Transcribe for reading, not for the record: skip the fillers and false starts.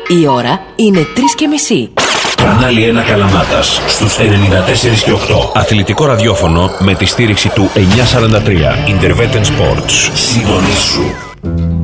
Η ώρα είναι 3:30. Κανάλι 1 Καλαμάτας στους 94 και 8. Αθλητικό ραδιόφωνο με τη στήριξη του 943 Interveten Sports. Συντονίσου.